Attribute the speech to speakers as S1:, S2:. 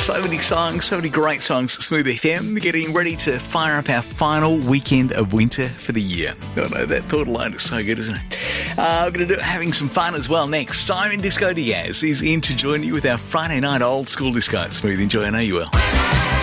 S1: So many songs, so many great songs. Smooth FM getting ready to fire up our final weekend of winter for the year. Oh no, that thought alone is so good, isn't it? We're going to do having some fun as well next. Simon Disco Diaz is in to join you with our Friday night old school disco at Smooth. Enjoy, I know you will.